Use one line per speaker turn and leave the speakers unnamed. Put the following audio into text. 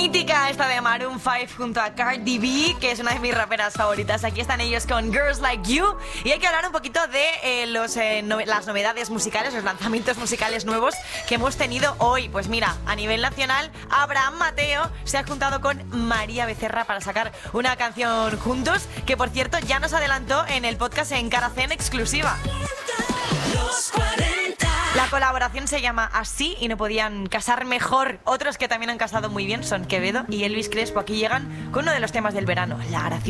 Mítica esta de Maroon 5 junto a Cardi B, que es una de mis raperas favoritas. Aquí están ellos con Girls Like You. Y hay que hablar un poquito de las novedades musicales, los lanzamientos musicales nuevos que hemos tenido hoy. Pues mira, a nivel nacional, Abraham Mateo se ha juntado con María Becerra para sacar una canción juntos, que por cierto ya nos adelantó en el podcast en Caracen exclusiva.
Los 40.
La colaboración se llama Así y no podían casar mejor. Otros que también han casado muy bien son Quevedo y Elvis Crespo. Aquí llegan con uno de los temas del verano, La Gracia.